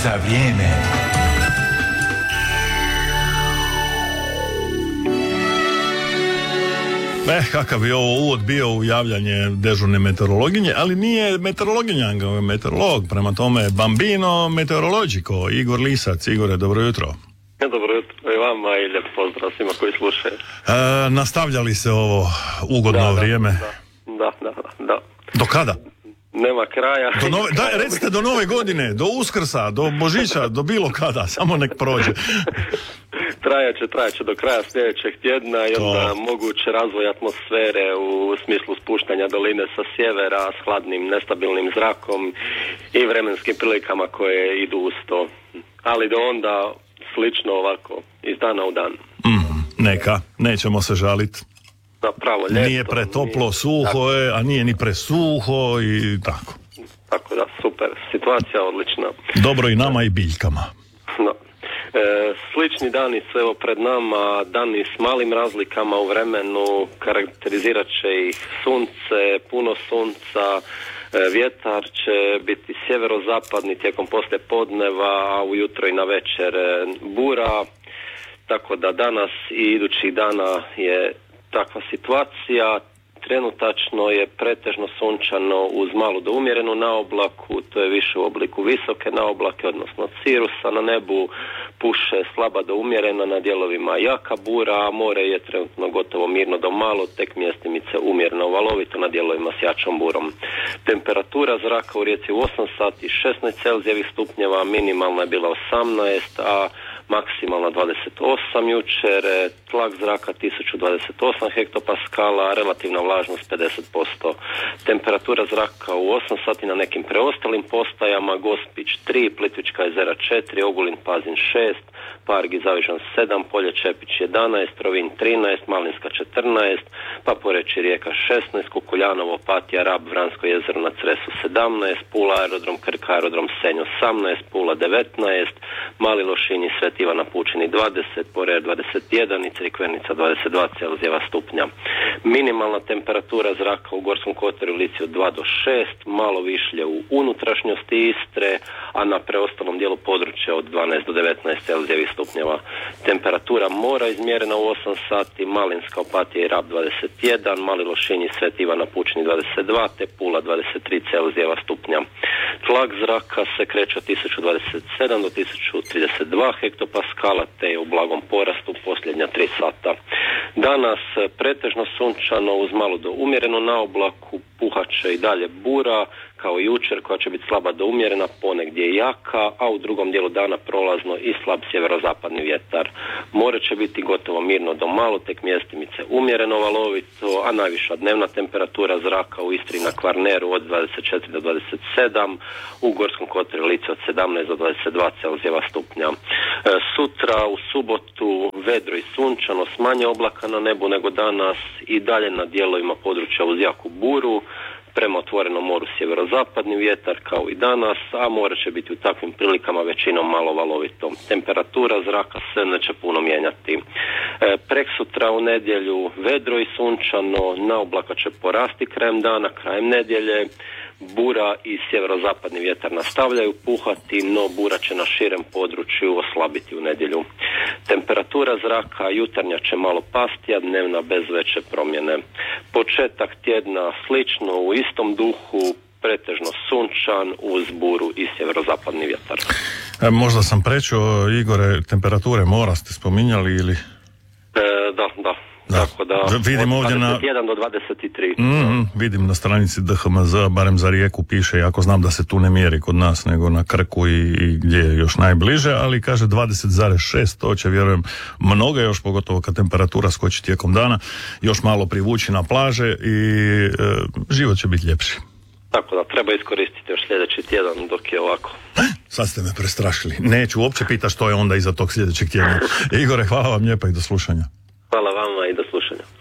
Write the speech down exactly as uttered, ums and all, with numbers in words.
za vrijeme. Eh, kakav bi ovo uvod bio u javljanje dežurne meteorologinje, ali nije meteorologinja, nego je meteorolog, prema tome Bambino Meteorologico, Igor Lisac. Igore, dobro jutro. Dobro jutro i vama i lijep pozdrav svima koji slušaju. E, nastavljali se ovo ugodno da, vrijeme? Da, da, da, da. Do kada? Nema kraja. Do nove, da, recite do nove godine, do Uskrsa, do Božića, do bilo kada, samo nek prođe. Trajaće, trajaće do kraja sljedećeg tjedna i onda to. moguće razvoj atmosfere u smislu spuštanja doline sa sjevera s hladnim, nestabilnim zrakom i vremenskim prilikama koje idu uz to. Ali do onda slično ovako, iz dana u dan. Mm, neka, nećemo se žaliti. Zapravo, ljeto. Nije pretoplo, nije, suho tako, je, a nije ni presuho i tako. Tako da, super. Situacija odlična. Dobro i nama i biljkama. No. E, slični dani su evo pred nama, dani s malim razlikama u vremenu, karakterizirat će ih sunce, puno sunca, e, vjetar će biti sjeverozapadni tijekom poslije podneva, a ujutro i na večer bura, tako da danas i idućih dana je takva situacija. Trenutačno je pretežno sunčano uz malu do umjerenu naoblaku, to je više u obliku visoke naoblake, odnosno cirusa. Na nebu puše slaba do umjerena, na dijelovima jaka bura, a more je trenutno gotovo mirno do malo, tek mjestimice umjerno valovito na dijelovima s jačom burom. Temperatura zraka u Rijeci u osam sati šesnaest celzijevih stupnjeva, minimalna je bila osamnaest, a maksimalna dvadeset osam jučer, tlak zraka tisuću dvadeset osam hektopaskala, relativna vlažnost pedeset posto. Temperatura zraka u osam sati na nekim preostalim postajama: Gospić tri, Plitvička jezera četiri, Ogulin, Pazin šest, Park i Zavižan sedam, Polje Čepić jedanaest, Rovinj trinaest, Malinska četrnaest, pa poreći Rijeka šesnaest, Kukuljanovo, Opatija, Rab, Vransko jezero na Cresu sedamnaest, Pula, aerodrom Krk, aerodrom Senj osamnaest, Pula devetnaest, Mali Lošinj i Sveti Ivan na Pučini dvadeset, Porer dvadeset jedan i Crikvenica dvadeset dva celzijeva stupnja. Minimalna temperatura zraka u Gorskom kotaru i Lici od dva do šest, malo višlje u unutrašnjosti Istre, a na preostalom dijelu područja od dvanaest do devetnaest celzijevih stupnjeva. Temperatura mora izmjerena u osam sati, Malinska, Opatija i Rab dvadeset jedan, Mali Lošinj i Sveti Ivan na Pučini dvadeset dva, te Pula dvadeset tri celzijeva stupnja. Tlak zraka se kreće od tisuću dvadeset sedam do tisuću trideset dva hektopaskala, te je u blagom porastu posljednja tri sata. Danas pretežno sunčano uz malo do umjerenu naoblaku, puhaće i dalje bura, kao i jučer, koja će biti slaba do umjerena, ponegdje jaka, a u drugom dijelu dana prolazno i slab sjeverozapadni vjetar. More će biti gotovo mirno do malo, tek mjestimice umjereno valovito, a najviša dnevna temperatura zraka u Istri na Kvarneru od dvadeset četiri do dvadeset sedam, u Gorskom kotaru i Lici od sedamnaest do dvadeset dva celzijeva stupnja. E, sutra u subotu vedro i sunčano s manje oblaka na nebu nego danas, i dalje na dijelovima područja uz jaku buru, prema otvorenom moru sjeverozapadni vjetar kao i danas, a more će biti u takvim prilikama većinom malo valovito. Temperatura zraka se neće puno mijenjati. E, preksutra u nedjelju vedro i sunčano, na oblaka će porasti krajem dana, krajem nedjelje, bura i sjeverozapadni vjetar nastavljaju puhati, no bura će na širem području oslabiti u nedjelju. Temperatura zraka jutarnja će malo pasti, a dnevna bez veće promjene. Početak tjedna slično u istom duhu, pretežno sunčan uz buru i sjeverozapadni vjetar. E, možda sam prečuo, Igore, temperature mora ste spominjali ili? E, da, da. Da. Tako da vidim od ovdje dvadeset jedan do dvadeset tri. Mm, vidim na stranici D H M Z, barem za Rijeku piše, iako znam da se tu ne mjeri kod nas, nego na Krku i, i gdje je još najbliže, ali kaže dvadeset zarez šest, to će, vjerujem, mnoge još, pogotovo kad temperatura skoči tijekom dana, još malo privući na plaže i e, život će biti ljepši. Tako da treba iskoristiti još sljedeći tjedan dok je ovako. Sad ste me prestrašili. Neću uopće pitati što je onda iza tog sljedećeg tjedna. Igore, hvala vam lijepa i do slušanja. Hvala vama i do slušanja.